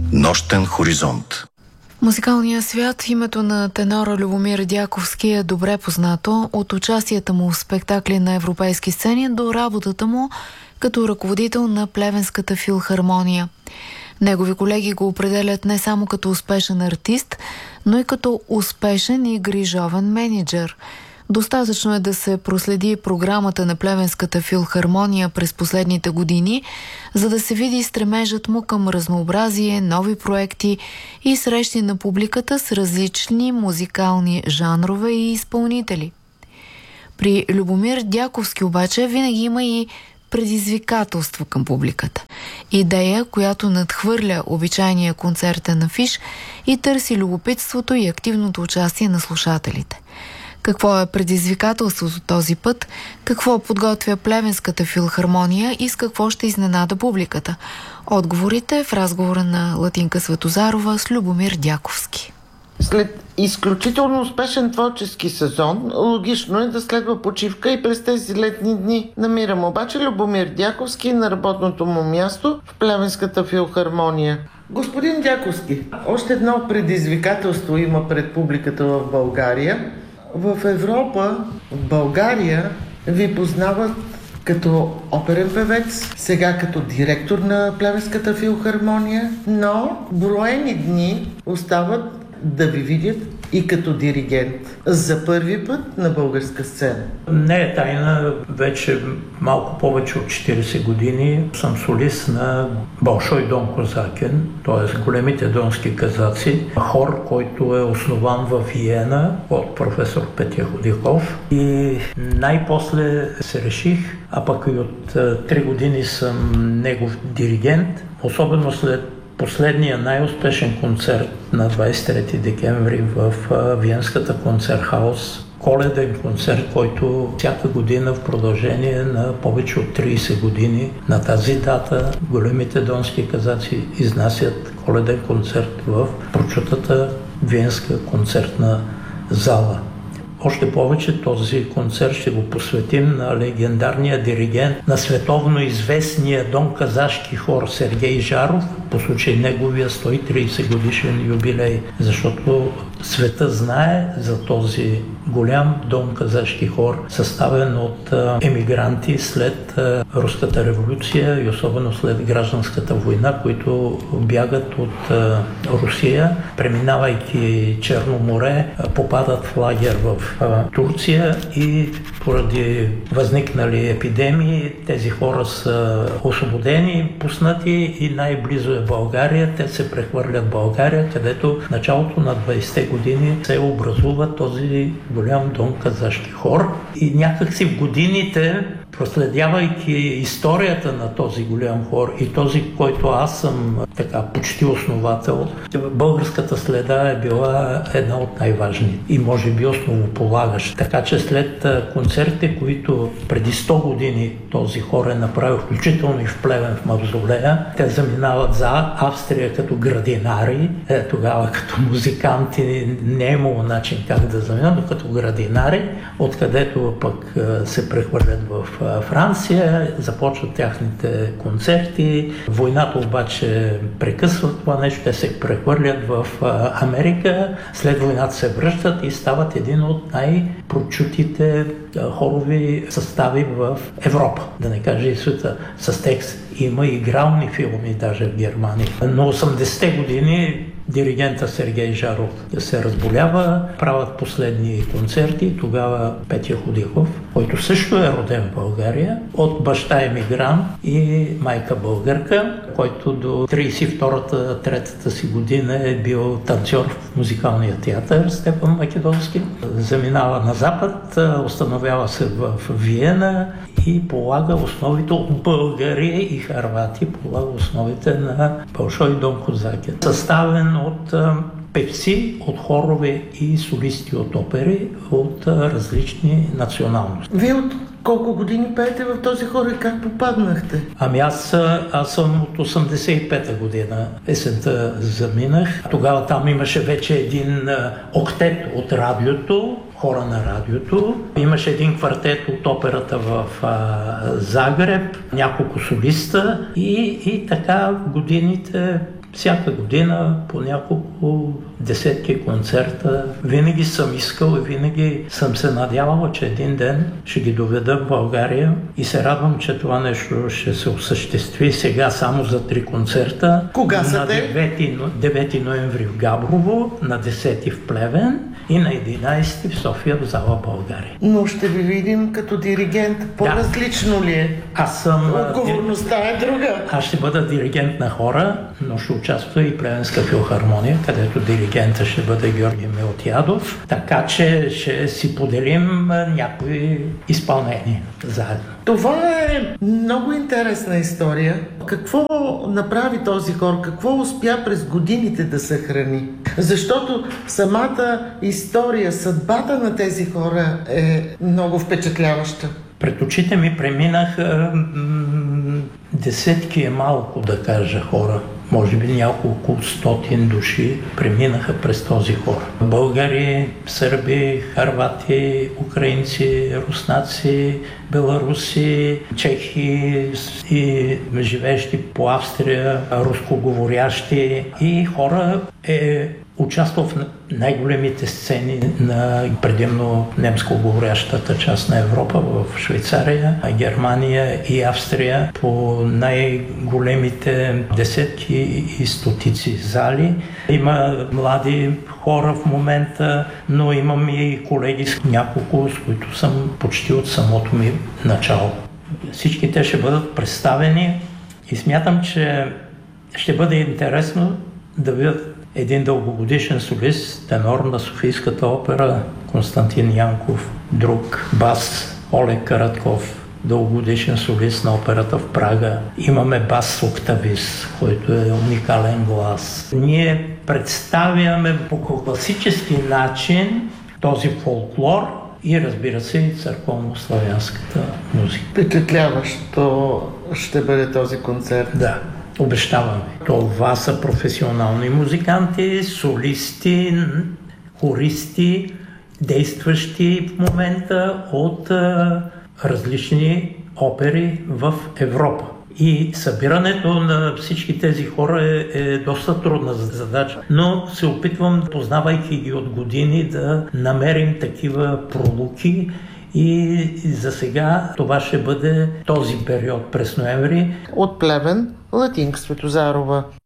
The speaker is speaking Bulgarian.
Нощен хоризонт. Музикалният свят, името на тенора Любомир Дяковски е добре познато от участията му в спектакли на европейски сцени до работата му като ръководител на Плевенската филхармония. Негови колеги го определят не само като успешен артист, но и като успешен и грижовен мениджър. Достатъчно е да се проследи програмата на Плевенската филхармония през последните години, за да се види стремежът му към разнообразие, нови проекти и срещи на публиката с различни музикални жанрове и изпълнители. При Любомир Дяковски обаче винаги има и предизвикателство към публиката. Идея, която надхвърля обичайния концертен афиш и търси любопитството и активното участие на слушателите. Какво е предизвикателството този път? Какво подготвя Плевенската филхармония и с какво ще изненада публиката? Отговорите в разговора на Латинка Светозарова с Любомир Дяковски. След изключително успешен творчески сезон, логично е да следва почивка и през тези летни дни. Намирам обаче Любомир Дяковски на работното му място в Плевенската филхармония. Господин Дяковски, още едно предизвикателство има пред публиката в България. В Европа, в България ви познават като оперен певец, сега като директор на Плевенската филхармония, но броени дни остават да ви видят и като диригент. За първи път на българска сцена. Не е тайна, вече малко повече от 40 години съм солист на Большой дон Козакен, т.е. големите донски казаци, хор, който е основан в Виена от професор Петя Ходихов. И най-после се реших, а пък и от 3 години съм негов диригент, особено след последния най-успешен концерт на 23 декември в Виенската концертхаус. Коледен концерт, който всяка година в продължение на повече от 30 години на тази дата големите донски казаци изнасят коледен концерт в прочутата Виенска концертна зала. Още повече този концерт ще го посветим на легендарния диригент на световно известния донказашки хор Сергей Жаров по случай неговия 130 годишен юбилей, защото света знае за този голям донказашки хор, съставен от емигранти след Руската революция и особено след гражданската война, които бягат от Русия, преминавайки Черно море, попадат в лагер в Турция и поради възникнали епидемии тези хора са освободени, пуснати и най-близо е България. Те се прехвърлят в България, където в началото на 20-те години се образува този голям донказашки хор. И някакси в годините, проследявайки историята на този голям хор и този, който аз съм така почти основател, българската следа е била една от най-важни и може би основополагаща. Така че след концертите, които преди 100 години този хор е направил, включително и в Плевен в мавзолея, те заминават за Австрия като градинари, тогава като музиканти не е имало начин как да заминат, но като градинари, откъдето пък се прехвърлят в Франция, започват тяхните концерти. Войната обаче прекъсва това нещо, те се прехвърлят в Америка, след войната се връщат и стават един от най-прочутите хорови състави в Европа, да не кажа и света. С текст има игрални филми даже в Германия. Но 80-те години диригента Сергей Жаров се разболява, правят последни концерти. Тогава Петя Ходихов, който също е роден в България, от баща емигрант и майка българка, който до 32-та си година е бил танцор в музикалния театър Степан Македонски. Заминава на запад, установява се в Виена и полага основите от българи и харвати, полага основите на Большой дон Козакен, съставен от певци, от хорове и солисти от опери от различни националности. Вие от колко години пеете в този хор и как попаднахте? Ами аз съм от 85-та година. Есента заминах. Тогава там имаше вече един октет от радиото, хора на радиото. Имаше един квартет от операта в Загреб, няколко солиста и така годините всяка година по няколко десетки концерта. Винаги съм искал и винаги съм се надявал, че един ден ще ги доведа в България и се радвам, че това нещо ще се осъществи сега само за 3 концерта. Кога са на те? 9 ноември в Габрово, на 10 в Плевен и на 11 в София в зала България. Но ще ви видим като диригент. По-различно ли е? Аз съм... Отговорността е друга. Аз ще бъда диригент на хора, но ще участва и Плевенска филхармония, където диригента ще бъде Георги Мелтиадов, така че ще си поделим някои изпълнения заедно. Това е много интересна история. Какво направи този хор? Какво успя през годините да съхрани? Защото самата история, съдбата на тези хора е много впечатляваща. Пред очите ми преминаха десетки, е малко да кажа, хора. Може би няколко стотин души преминаха през този хор. Българи, сърби, харвати, украинци, руснаци, беларуси, чехи и живеещи по Австрия, рускоговорящи и хора участвал в най-големите сцени на предимно немско-говорящата част на Европа, в Швейцария, Германия и Австрия, по най-големите десетки и стотици зали. Има млади хора в момента, но имам и колеги с няколко, с които съм почти от самото ми начало. Всички те ще бъдат представени и смятам, че ще бъде интересно да видят един дългогодишен солист, тенор на Софийската опера Константин Янков, друг бас Олег Каратков, дългогодишен солист на операта в Прага. Имаме бас октавист, който е уникален глас. Ние представяме по класически начин този фолклор и, разбира се, и църковно-славянската музика. Впечатляващо ще бъде този концерт. Да. Обещаваме. Това са професионални музиканти, солисти, хористи, действащи в момента от различни опери в Европа. И събирането на всички тези хора е доста трудна задача, но се опитвам, познавайки ги от години, да намерим такива пролуки. И за сега това ще бъде този период през ноември. От Плевен, Латинка Светозарова.